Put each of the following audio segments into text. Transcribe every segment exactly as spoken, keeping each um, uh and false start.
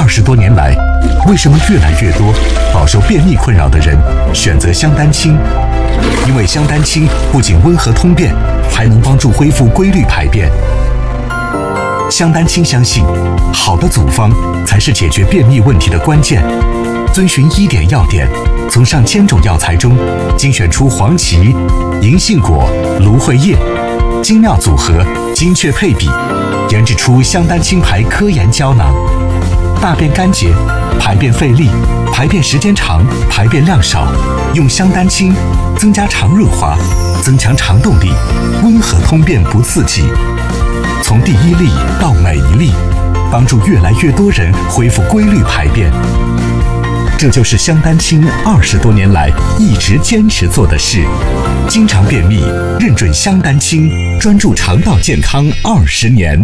二十多年来，为什么越来越多饱受便秘困扰的人选择香丹清？因为香丹清不仅温和通便，还能帮助恢复规律排便。香丹清相信，好的组方才是解决便秘问题的关键。遵循医典药典，从上千种药材中精选出黄芪、银杏果、芦荟叶，精妙组合，精确配比，研制出香丹清牌科研胶囊。大便干结、排便费力、排便时间长、排便量少，用香丹清增加肠润滑，增强肠动力，温和通便不刺激。从第一粒到每一粒，帮助越来越多人恢复规律排便。这就是香丹清二十多年来一直坚持做的事。经常便秘，认准香丹清，专注肠道健康二十年。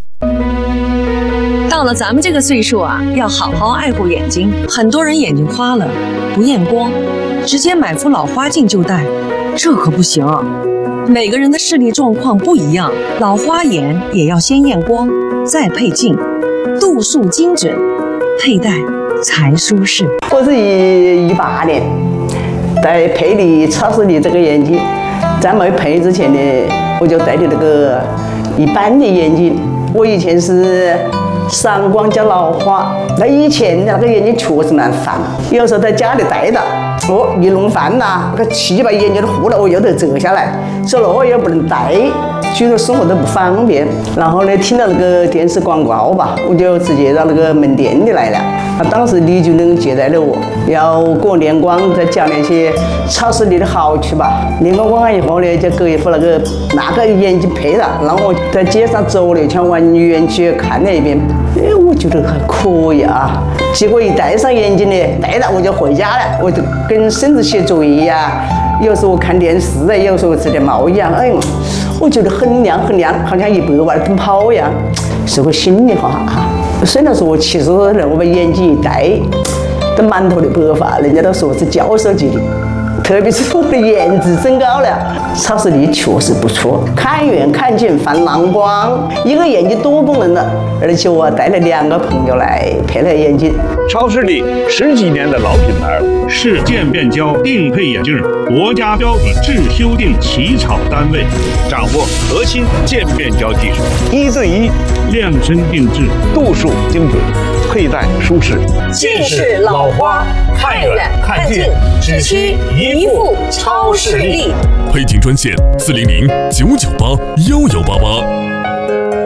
到了咱们这个岁数啊，要好好爱护眼睛。很多人眼睛花了，不验光，直接买副老花镜就戴，这可不行啊。每个人的视力状况不一样，老花眼也要先验光，再配镜，度数精准，佩戴才舒适。 我是一一八年戴佩丽超视力这个眼镜，在没配之前呢，我就戴的那个一般的眼镜。我以前是散光加老花，那以前那个眼睛确实蛮烦，有时候在家里戴着，哦，一弄饭呐，那个气把眼睛都糊了，我又得折下来，所以我也不能戴，许多生活都不方便。然后呢，听到那个电视广告吧，我就直接到那个门店里来了。啊，当时李主任接待了我，要给我验光，再讲那些超视力的好处吧。验完光以后呢，就给一副那个那个眼镜配了，然后我在街上走了一圈，往医院去看了一遍。哎，我觉得还可以啊。结果一戴上眼镜呢，戴了我就回家了，我就跟孙子写作业呀，有时候看电视啊，有时候吃点猫一样，哎，我觉得很亮很亮，好像一百万奔跑一样，是个心里话啊。虽然说我七十多了，我把眼镜一戴，都满头的白发，人家都说是教授级的。特别是我的颜值增高了，超视力确实不错，看远看近放蓝光，一个眼睛多功能的，而且我带了两个朋友来配了眼镜。 超视力十几年的老品牌，是渐变焦定配眼镜国家标准制修订起草单位，掌握核心渐变焦技术，一对一量身定制，度数精准，佩戴舒适。 近视老花，看远看近，只需一副超视力。 配镜专线：四零零九九八幺幺八八。